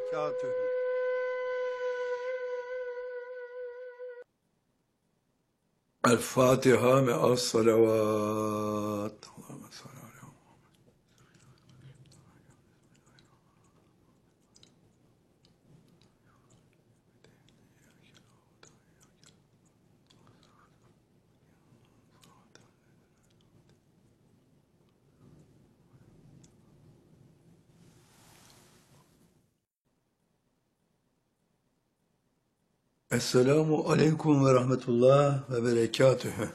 berekatühü. El Fatiha me'as salavat. Allahümme salli ala Esselamu aleyküm ve rahmetullah ve berekatühü.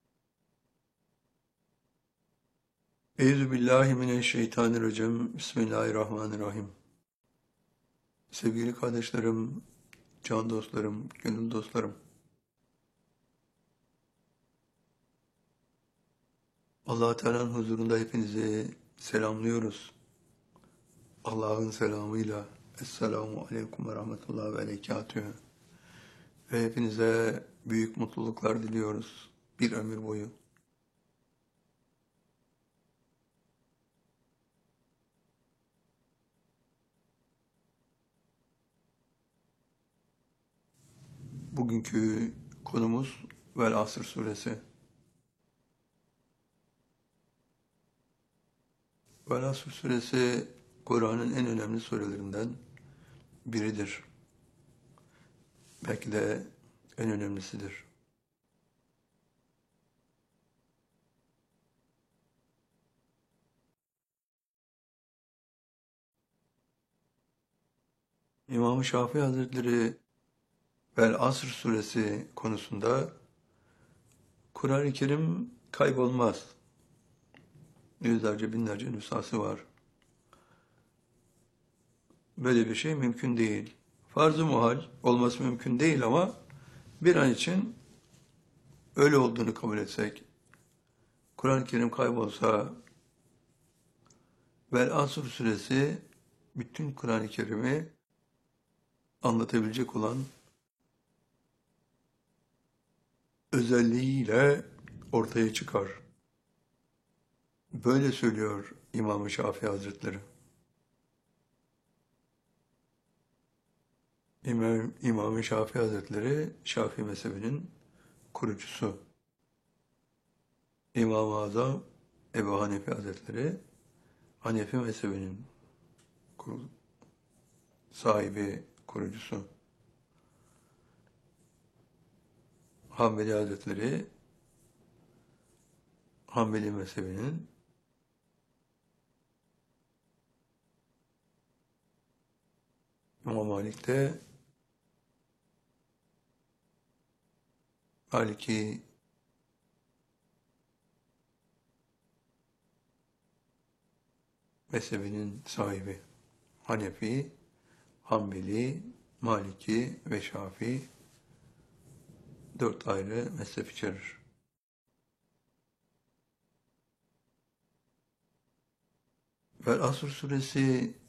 Euzubillahimineşşeytanirracim. Bismillahirrahmanirrahim. Sevgili kardeşlerim, can dostlarım, gönül dostlarım. Allah-u Teala'nın huzurunda hepinizi selamlıyoruz. Allah'ın selamıyla. Esselamu aleyküm ve rahmetullah ve berekatühü. Ve hepinize büyük mutluluklar diliyoruz bir ömür boyu. Bugünkü konumuz Vel Asr suresi. Vel Asr suresi Kur'an'ın en önemli surelerinden biridir. Belki de en önemlisidir. İmam-ı Şafii Hazretleri Vel Asr suresi konusunda Kur'an-ı Kerim kaybolmaz. Yüzlerce binlerce nüshası var. Böyle bir şey mümkün değil. Farz-ı muhal olması mümkün değil ama bir an için öyle olduğunu kabul etsek, Kur'an-ı Kerim kaybolsa, Vel Asr suresi bütün Kur'an-ı Kerim'i anlatabilecek olan özelliğiyle ortaya çıkar. Böyle söylüyor İmam-ı Şafii Hazretleri. İmam-ı Şafii Hazretleri Şafii mezhebinin kurucusu. İmam-ı Azam Ebu Hanife Hazretleri Hanefi mezhebinin sahibi, kurucusu. Hanbeli Hazretleri Hanbeli mezhebinin İmam Malik de Maliki mezhebinin sahibi. Hanefi, Hanbeli, Maliki ve Şafii dört ayrı mezhep içerir. Vel Asr suresi